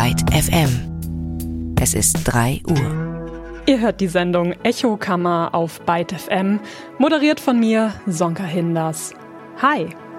Byte FM. Es ist 3 Uhr. Ihr hört die Sendung Echokammer auf Byte FM, moderiert von mir, Sonka Hinders. Hi!